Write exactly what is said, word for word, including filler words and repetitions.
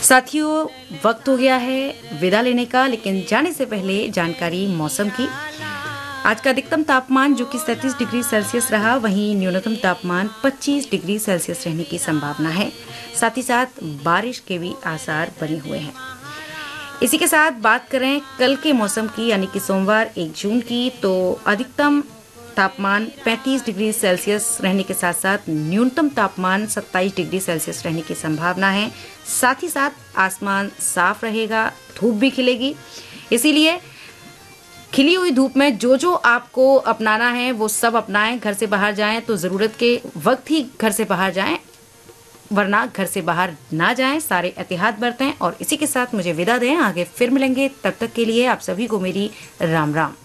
साथियों, वक्त हो गया है विदा लेने का, लेकिन जाने से पहले जानकारी मौसम की। आज का अधिकतम तापमान जो कि सैंतीस डिग्री सेल्सियस रहा, वहीं न्यूनतम तापमान पच्चीस डिग्री सेल्सियस रहने की संभावना है। साथ ही साथ बारिश के भी आसार बने हुए हैं। इसी के साथ बात करें कल के मौसम की, यानी कि सोमवार एक जून की, तो अधिकतम तापमान पैंतीस डिग्री सेल्सियस रहने के साथ साथ न्यूनतम तापमान सत्ताईस डिग्री सेल्सियस रहने की संभावना है। साथ ही साथ आसमान साफ रहेगा, धूप भी खिलेगी। इसीलिए खिली हुई धूप में जो जो आपको अपनाना है वो सब अपनाएं। घर से बाहर जाएं तो ज़रूरत के वक्त ही घर से बाहर जाएं, वरना घर से बाहर ना जाएं। सारे एहतियात बरतें और इसी के साथ मुझे विदा दें। आगे फिर मिलेंगे, तब तक के लिए आप सभी को मेरी राम राम।